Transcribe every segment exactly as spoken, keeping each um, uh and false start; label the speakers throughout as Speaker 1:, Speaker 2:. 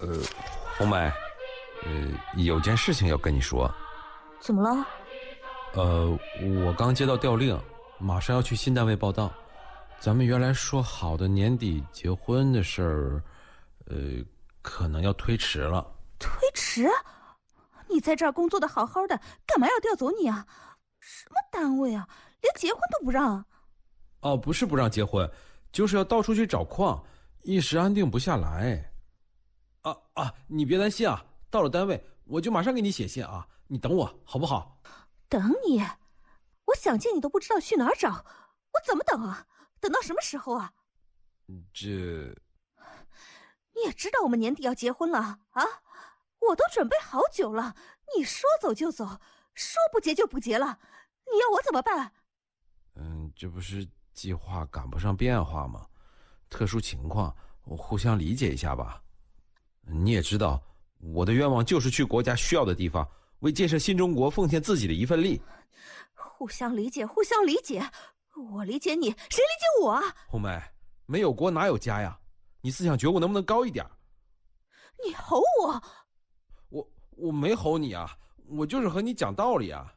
Speaker 1: 呃，红梅，呃，有件事情要跟你说。
Speaker 2: 怎么了？
Speaker 1: 呃，我刚接到调令，马上要去新单位报到。咱们原来说好的年底结婚的事儿，呃，可能要推迟了。
Speaker 2: 推迟？你在这儿工作的好好的，干嘛要调走你啊？什么单位啊，连结婚都不让？
Speaker 1: 哦，不是不让结婚，就是要到处去找矿，一时安定不下来。啊啊，你别担心啊，到了单位我就马上给你写信啊，你等我好不好？
Speaker 2: 等你？我想见你都不知道去哪儿找，我怎么等啊？等到什么时候啊？
Speaker 1: 这……
Speaker 2: 你也知道我们年底要结婚了啊？我都准备好久了，你说走就走，说不结就不结了，你要我怎么办？
Speaker 1: 嗯，这不是计划赶不上变化吗？特殊情况，我互相理解一下吧。你也知道，我的愿望就是去国家需要的地方，为建设新中国奉献自己的一份力。
Speaker 2: 互相理解，互相理解，我理解你，谁理解我啊？
Speaker 1: 红梅，没有国哪有家呀？你思想觉悟能不能高一点？
Speaker 2: 你吼我？
Speaker 1: 我我没吼你啊，我就是和你讲道理啊。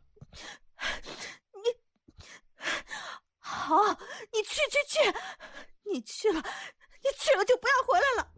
Speaker 2: 你好，你去去去，你去了，你去了就不要回来了。